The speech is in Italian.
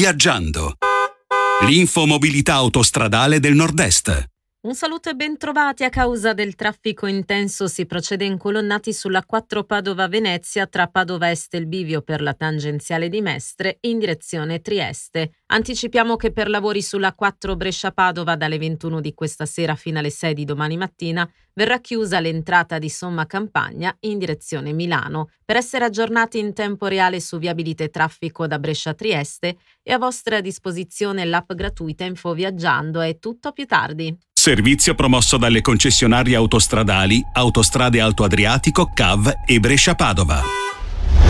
Viaggiando. L'infomobilità autostradale del Nord-Est. Un saluto e ben trovati. A causa del traffico intenso si procede incolonnati sulla 4 Padova-Venezia tra Padova Est e il bivio per la tangenziale di Mestre in direzione Trieste. Anticipiamo che per lavori sulla 4 Brescia-Padova dalle 21 di questa sera fino alle 6 di domani mattina verrà chiusa l'entrata di Somma Campagna in direzione Milano. Per essere aggiornati in tempo reale su viabilità e traffico da Brescia a Trieste è a vostra disposizione l'app gratuita Info Viaggiando. È tutto, a più tardi. Servizio promosso dalle concessionarie autostradali Autostrade Alto Adriatico, CAV e Brescia Padova.